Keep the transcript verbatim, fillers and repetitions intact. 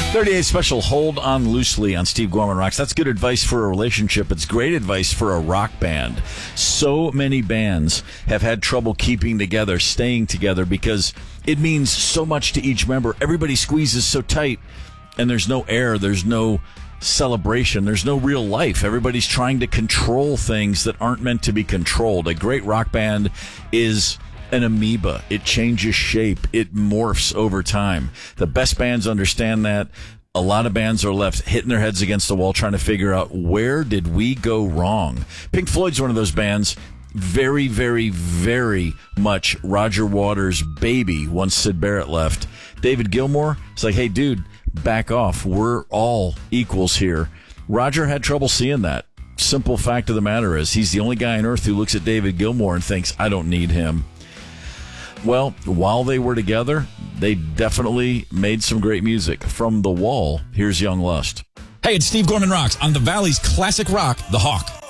thirty-eight special Hold On Loosely on Steve Gorman Rocks. That's good advice for a relationship. It's great advice for a rock band. So many bands have had trouble keeping together, staying together, because it means so much to each member. Everybody squeezes so tight, and there's no air, there's no celebration, there's no real life. Everybody's trying to control things that aren't meant to be controlled. A great rock band is an amoeba. It changes shape. It morphs over time. The best bands understand that. A lot of bands are left hitting their heads against the wall trying to figure out, where did we go wrong? Pink Floyd's one of those bands. Very, very, very much Roger Waters' baby once Syd Barrett left. David Gilmour is like, hey, dude, back off. We're all equals here. Roger had trouble seeing that. Simple fact of the matter is he's the only guy on earth who looks at David Gilmour and thinks, I don't need him. Well, while they were together, they definitely made some great music. From The Wall, here's Young Lust. Hey, it's Steve Gorman Rocks on the Valley's classic rock, The Hawk.